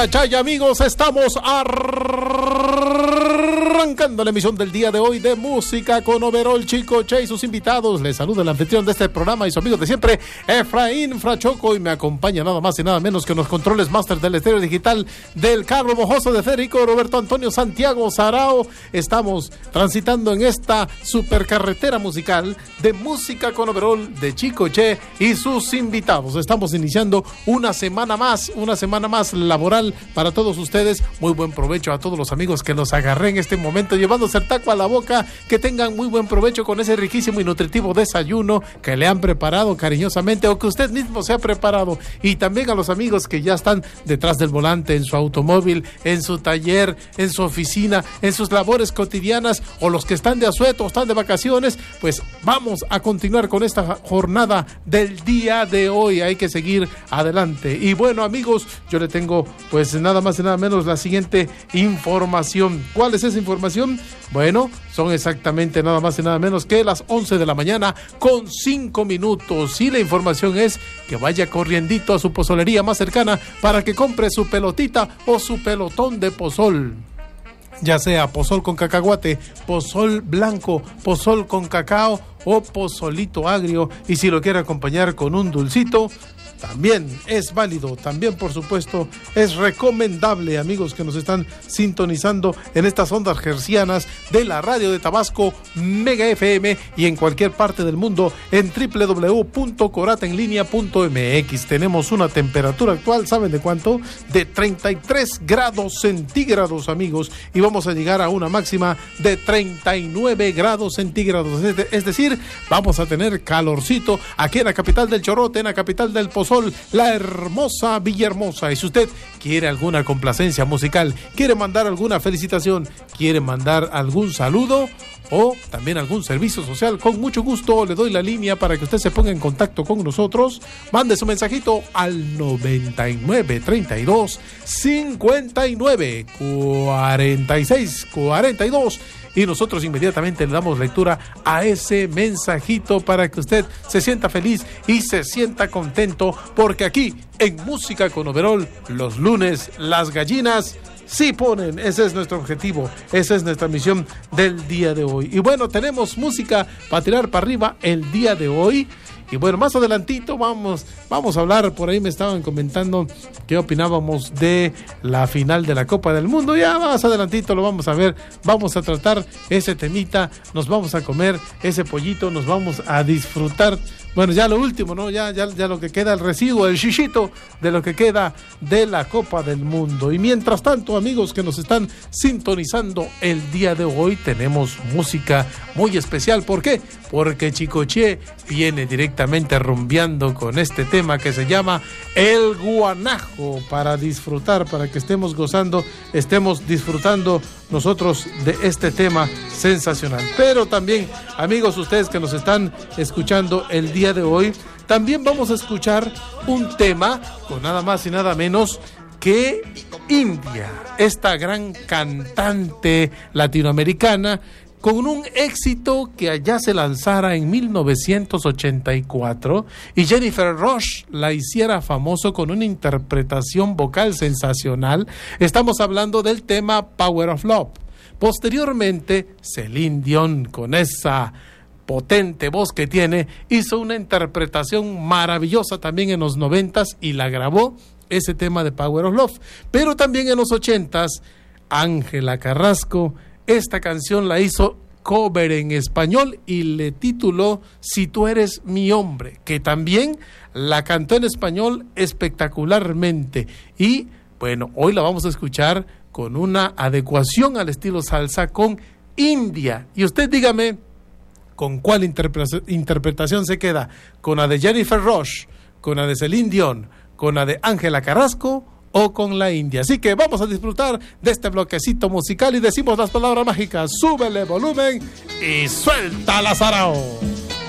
Chay, amigos, estamos arrancando la emisión del día de hoy de Música con Overol, Chicoche y sus invitados. Les saluda el anfitrión de este programa y su amigo de siempre, Efraín Frachoco, y me acompaña nada más y nada menos que en los controles máster del estéreo digital del Carlos Mojoso de Federico Roberto Antonio Santiago Sarao. Estamos transitando en esta supercarretera musical de Música con Overol de Chicoche y sus invitados. Estamos iniciando una semana más laboral para todos ustedes. Muy buen provecho a todos los amigos que los agarré en este momento llevándose el taco a la boca. Que tengan muy buen provecho con ese riquísimo y nutritivo desayuno que le han preparado cariñosamente o que usted mismo se ha preparado. Y también a los amigos que ya están detrás del volante, en su automóvil, en su taller, en su oficina, en sus labores cotidianas, o los que están de asueto o están de vacaciones. Pues vamos a continuar con esta jornada del día de hoy. Hay que seguir adelante. Y bueno, amigos, yo le tengo pues nada más y nada menos la siguiente información. ¿Cuál es esa información? Bueno, son exactamente nada más y nada menos que las 11 de la mañana con 5 minutos. Y la información es que vaya corriendito a su pozolería más cercana para que compre su pelotita o su pelotón de pozol. Ya sea pozol con cacahuate, pozol blanco, pozol con cacao o pozolito agrio. Y si lo quiere acompañar con un dulcito, también es válido, también por supuesto es recomendable, amigos que nos están sintonizando en estas ondas hercianas de la radio de Tabasco, Mega FM, y en cualquier parte del mundo en www.coratenlinea.mx. Tenemos una temperatura actual, ¿saben de cuánto? De 33 grados centígrados, amigos, y vamos a llegar a una máxima de 39 grados centígrados, es decir, vamos a tener calorcito aquí en la capital del Chorote, en la capital del Pozol, la hermosa Villahermosa. Y si usted quiere alguna complacencia musical, quiere mandar alguna felicitación, quiere mandar algún saludo o también algún servicio social, con mucho gusto le doy la línea para que usted se ponga en contacto con nosotros. Mande su mensajito al 9932-5946-42 y nosotros inmediatamente le damos lectura a ese mensajito para que usted se sienta feliz y se sienta contento, porque aquí en Música con Overol los lunes las gallinas sí ponen. Ese es nuestro objetivo, esa es nuestra misión del día de hoy. Y bueno, tenemos música para tirar para arriba el día de hoy. Y bueno, más adelantito vamos a hablar, por ahí me estaban comentando qué opinábamos de la final de la Copa del Mundo. Ya más adelantito lo vamos a ver, vamos a tratar ese temita, nos vamos a comer ese pollito, nos vamos a disfrutar. Bueno, ya lo último, ¿no? Ya lo que queda, el residuo, el chichito de lo que queda de la Copa del Mundo. Y mientras tanto, amigos que nos están sintonizando el día de hoy, tenemos música muy especial. ¿Por qué? Porque Chicoche viene directamente rumbeando con este tema que se llama El Guanajo, para disfrutar, para que estemos gozando, estemos disfrutando nosotros de este tema sensacional. Pero también, amigos, ustedes que nos están escuchando el día de hoy, también vamos a escuchar un tema con nada más y nada menos que India, esta gran cantante latinoamericana con un éxito que allá se lanzara en 1984 y Jennifer Rush la hiciera famoso con una interpretación vocal sensacional. Estamos hablando del tema Power of Love. Posteriormente, Celine Dion, con esa potente voz que tiene, hizo una interpretación maravillosa también en los 90s y la grabó, ese tema de Power of Love. Pero también en los 80s, Ángela Carrasco, esta canción la hizo cover en español y le tituló Si tú eres mi hombre, que también la cantó en español espectacularmente. Y bueno, hoy la vamos a escuchar con una adecuación al estilo salsa con India. Y usted dígame, ¿con cuál interpretación se queda? ¿Con la de Jennifer Rush, con la de Celine Dion, con la de Ángela Carrasco o con la India? Así que vamos a disfrutar de este bloquecito musical y decimos las palabras mágicas: súbele volumen y suelta la Sarao.